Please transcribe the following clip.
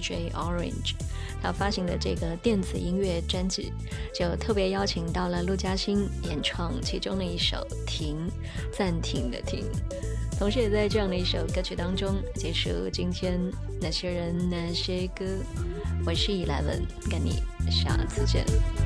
DJ Orange， 他发行的这个电子音乐专辑就特别邀请到了陆嘉欣演唱其中的一首《停》，暂停的停，同时也在这样的一首歌曲当中结束今天那些人那些歌。我是11，跟你下次见。